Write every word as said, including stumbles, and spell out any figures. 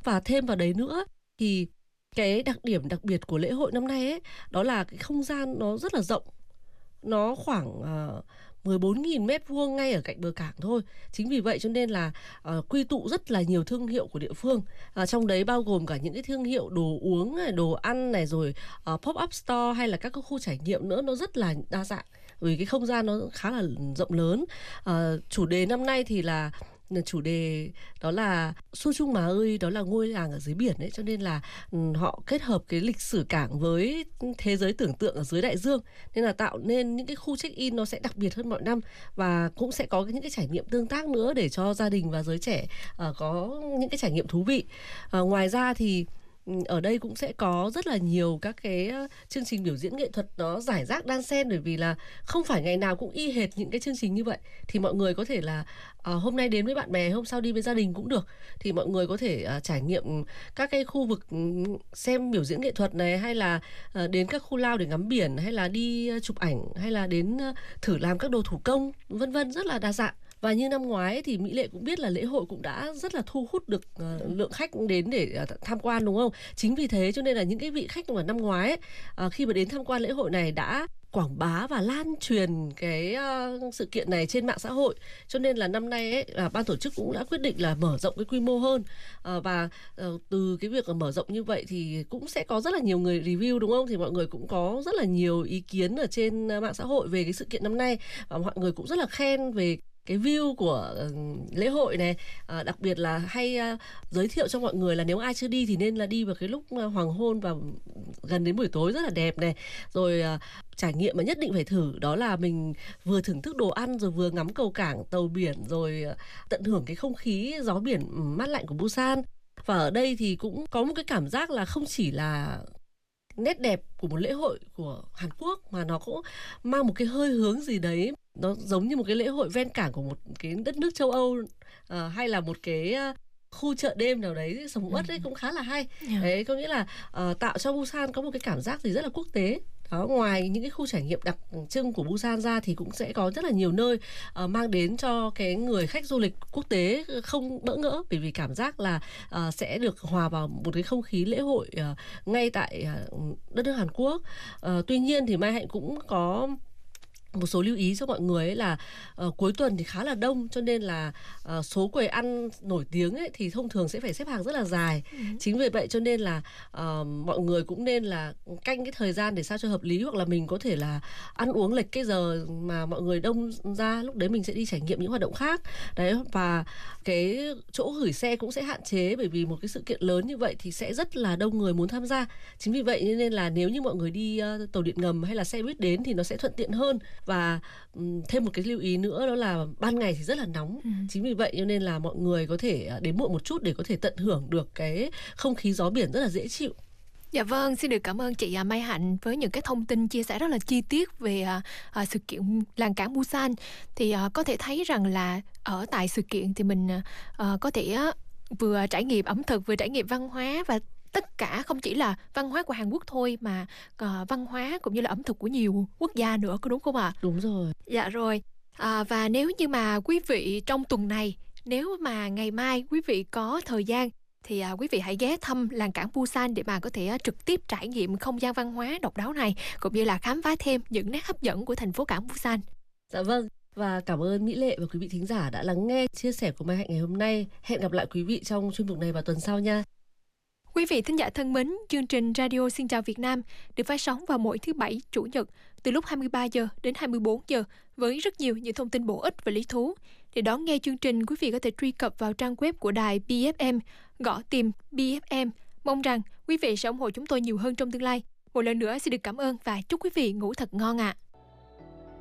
Và thêm vào đấy nữa thì cái đặc điểm đặc biệt của lễ hội năm nay ấy, đó là cái không gian nó rất là rộng. Nó khoảng uh, mười bốn nghìn mét vuông ngay ở cạnh bờ cảng thôi. Chính vì vậy cho nên là uh, quy tụ rất là nhiều thương hiệu của địa phương. Uh, trong đấy bao gồm cả những cái thương hiệu đồ uống này, đồ ăn này, rồi uh, pop-up store hay là các cái khu trải nghiệm nữa, nó rất là đa dạng. Vì cái không gian nó khá là rộng lớn. Uh, chủ đề năm nay thì là chủ đề đó là Xuân Trung Mà ơi, đó là ngôi làng ở dưới biển ấy, cho nên là um, họ kết hợp cái lịch sử cảng với thế giới tưởng tượng ở dưới đại dương, nên là tạo nên những cái khu check-in nó sẽ đặc biệt hơn mọi năm, và cũng sẽ có những cái trải nghiệm tương tác nữa để cho gia đình và giới trẻ uh, có những cái trải nghiệm thú vị. Uh, ngoài ra thì ở đây cũng sẽ có rất là nhiều các cái chương trình biểu diễn nghệ thuật nó rải rác đan xen, bởi vì là không phải ngày nào cũng y hệt những cái chương trình như vậy. Thì mọi người có thể là uh, hôm nay đến với bạn bè, hôm sau đi với gia đình cũng được. Thì mọi người có thể uh, trải nghiệm các cái khu vực xem biểu diễn nghệ thuật này, hay là uh, đến các khu lao để ngắm biển, hay là đi uh, chụp ảnh, hay là đến uh, thử làm các đồ thủ công, vân vân, rất là đa dạng. Và như năm ngoái ấy, thì Mỹ Lệ cũng biết là lễ hội cũng đã rất là thu hút được uh, lượng khách đến để uh, tham quan, đúng không? Chính vì thế cho nên là những cái vị khách mà năm ngoái ấy, uh, khi mà đến tham quan lễ hội này đã quảng bá và lan truyền cái uh, sự kiện này trên mạng xã hội. Cho nên là năm nay ấy, là ban tổ chức cũng đã quyết định là mở rộng cái quy mô hơn. Uh, và uh, từ cái việc mở rộng như vậy thì cũng sẽ có rất là nhiều người review, đúng không? Thì mọi người cũng có rất là nhiều ý kiến ở trên mạng xã hội về cái sự kiện năm nay, và mọi người cũng rất là khen về cái view của uh, lễ hội này, uh, đặc biệt là hay uh, giới thiệu cho mọi người là nếu ai chưa đi thì nên là đi vào cái lúc uh, hoàng hôn và gần đến buổi tối, rất là đẹp này. Rồi uh, trải nghiệm mà nhất định phải thử đó là mình vừa thưởng thức đồ ăn, rồi vừa ngắm cầu cảng, tàu biển, rồi uh, tận hưởng cái không khí gió biển mát lạnh của Busan. Và ở đây thì cũng có một cái cảm giác là không chỉ là nét đẹp của một lễ hội của Hàn Quốc, mà nó cũng mang một cái hơi hướng gì đấy, nó giống như một cái lễ hội ven cảng của một cái đất nước châu Âu, uh, hay là một cái uh, khu chợ đêm nào đấy sầm uất ấy, cũng khá là hay. Yeah. Đấy, có nghĩa là uh, tạo cho Busan có một cái cảm giác gì rất là quốc tế. Đó, ngoài những cái khu trải nghiệm đặc trưng của Busan ra thì cũng sẽ có rất là nhiều nơi uh, mang đến cho cái người khách du lịch quốc tế không bỡ ngỡ, bởi vì cảm giác là uh, sẽ được hòa vào một cái không khí lễ hội uh, ngay tại uh, đất nước Hàn Quốc. Uh, tuy nhiên thì Mai Hạnh cũng có một số lưu ý cho mọi người ấy là uh, cuối tuần thì khá là đông, cho nên là uh, số quầy ăn nổi tiếng ấy thì thông thường sẽ phải xếp hàng rất là dài. Ừ. Chính vì vậy cho nên là uh, mọi người cũng nên là canh cái thời gian để sao cho hợp lý, hoặc là mình có thể là ăn uống lệch cái giờ mà mọi người đông ra, lúc đấy mình sẽ đi trải nghiệm những hoạt động khác. Đấy, và cái chỗ gửi xe cũng sẽ hạn chế, bởi vì một cái sự kiện lớn như vậy thì sẽ rất là đông người muốn tham gia. Chính vì vậy nên là nếu như mọi người đi uh, tàu điện ngầm hay là xe buýt đến thì nó sẽ thuận tiện hơn. Và um, thêm một cái lưu ý nữa đó là ban ngày thì rất là nóng. Ừ. Chính vì vậy cho nên là mọi người có thể đến muộn một chút để có thể tận hưởng được cái không khí gió biển rất là dễ chịu. Dạ vâng, xin được cảm ơn chị Mai Hạnh với những cái thông tin chia sẻ rất là chi tiết về uh, sự kiện làng cảng Busan. Thì uh, có thể thấy rằng là ở tại sự kiện thì mình uh, có thể uh, vừa trải nghiệm ẩm thực, vừa trải nghiệm văn hóa, và tất cả không chỉ là văn hóa của Hàn Quốc thôi mà uh, văn hóa cũng như là ẩm thực của nhiều quốc gia nữa, có đúng không ạ? Đúng rồi. Dạ rồi. À, và nếu như mà quý vị trong tuần này, nếu mà ngày mai quý vị có thời gian thì à, quý vị hãy ghé thăm làng cảng Busan để mà có thể à, trực tiếp trải nghiệm không gian văn hóa độc đáo này, cũng như là khám phá thêm những nét hấp dẫn của thành phố cảng Busan. Dạ vâng. Và cảm ơn Mỹ Lệ và quý vị thính giả đã lắng nghe chia sẻ của Mai Hạnh ngày hôm nay. Hẹn gặp lại quý vị trong chuyên mục này vào tuần sau nha. Quý vị thính giả thân mến, chương trình Radio Xin Chào Việt Nam được phát sóng vào mỗi thứ Bảy, Chủ nhật từ lúc hai mươi ba giờ đến hai mươi bốn giờ với rất nhiều những thông tin bổ ích và lý thú. Để đón nghe chương trình, quý vị có thể truy cập vào trang web của đài bê ép em, gõ tìm bê ép em. Mong rằng quý vị sẽ ủng hộ chúng tôi nhiều hơn trong tương lai. Một lần nữa xin được cảm ơn và chúc quý vị ngủ thật ngon ạ. À.